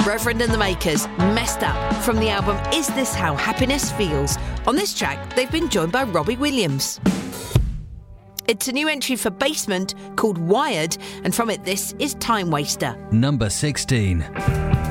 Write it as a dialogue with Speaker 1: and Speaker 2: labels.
Speaker 1: Reverend and the Makers, Messed Up, from the album Is This How Happiness Feels? On this track, they've been joined by Robbie Williams. It's a new entry for Basement called Wired, and from it this is Time Waster.
Speaker 2: Number 16.